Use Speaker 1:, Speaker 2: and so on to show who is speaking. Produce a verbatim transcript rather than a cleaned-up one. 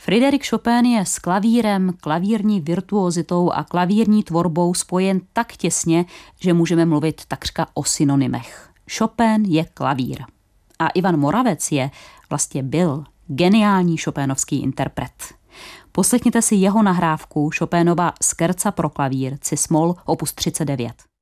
Speaker 1: Frédéric Chopin je s klavírem, klavírní virtuozitou a klavírní tvorbou spojen tak těsně, že můžeme mluvit takřka o synonymech. Chopin je klavír. A Ivan Moravec je, vlastně byl, geniální chopinovský interpret. Poslechněte si jeho nahrávku Chopinova Scherza pro klavír, cis-moll, opus třicet devět.